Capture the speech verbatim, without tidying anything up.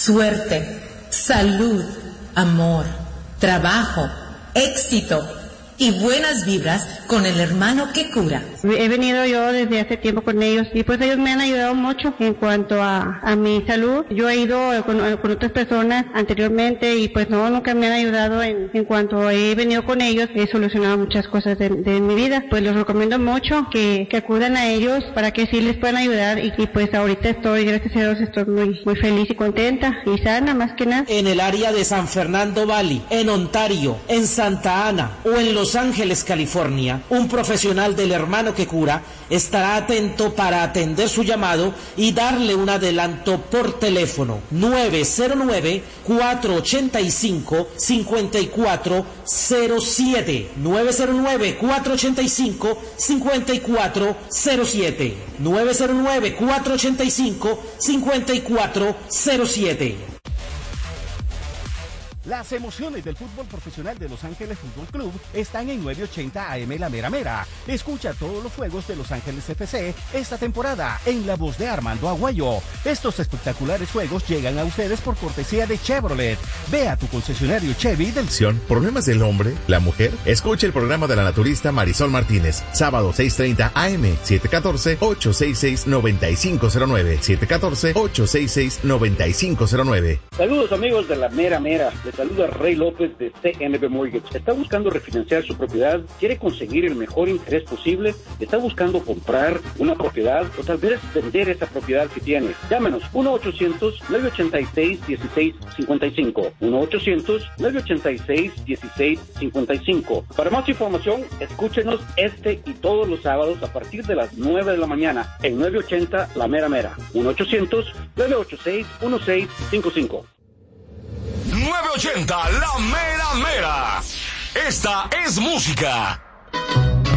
suerte, salud, amor, trabajo, éxito y buenas vibras con el hermano que cura. He venido yo desde hace tiempo con ellos y pues ellos me han ayudado mucho en cuanto a, a mi salud. Yo he ido con, con otras personas anteriormente y pues no, nunca me han ayudado en, en cuanto he venido con ellos. He solucionado muchas cosas de, de mi vida. Pues los recomiendo mucho que, que acudan a ellos para que sí les puedan ayudar y, y pues ahorita estoy, gracias a Dios, estoy muy, muy feliz y contenta y sana más que nada. En el área de San Fernando Valley, en Ontario, en Santa Ana o en Los Ángeles, California, un profesional del hermano que cura estará atento para atender su llamado y darle un adelanto por teléfono nueve cero nueve, cuatro ocho cinco, cinco cuatro cero siete nueve cero nueve, cuatro ocho cinco, cinco cuatro cero siete nueve cero nueve, cuatro ocho cinco, cinco cuatro cero siete. Las emociones del fútbol profesional de Los Ángeles Fútbol Club están en nueve ochenta A M La Mera Mera. Escucha todos los juegos de Los Ángeles F C esta temporada en la voz de Armando Aguayo. Estos espectaculares juegos llegan a ustedes por cortesía de Chevrolet. Ve a tu concesionario Chevy del... ¿Problemas del hombre, la mujer? Escucha el programa de la naturista Marisol Martínez, sábado seis treinta A M, siete uno cuatro, ocho seis seis, nueve cinco cero nueve, siete uno cuatro, ocho seis seis, nueve cinco cero nueve. Saludos amigos de La Mera Mera. Saluda Rey López de C N B Mortgage. ¿Está buscando refinanciar su propiedad? ¿Quiere conseguir el mejor interés posible? ¿Está buscando comprar una propiedad o tal vez vender esa propiedad que tiene? Llámenos uno ochocientos, nueve ochenta y seis, dieciséis cincuenta y cinco. uno ochocientos, nueve ochenta y seis, dieciséis cincuenta y cinco. Para más información, escúchenos este y todos los sábados a partir de las nueve de la mañana en nueve ochenta La Mera Mera. uno ochocientos, nueve ochenta y seis, dieciséis cincuenta y cinco. nueve ochenta La Mera Mera. Esta es música.